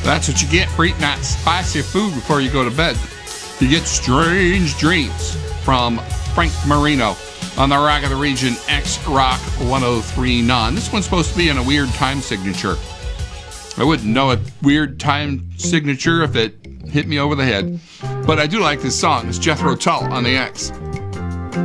That's what you get for eating that spicy food before you go to bed. You get Strange Dreams from Frank Marino on the Rock of the Region X Rock 103.9. This one's supposed to be in a weird time signature. I wouldn't know a weird time signature if it hit me over the head. But I do like this song. It's Jethro Tull on the X.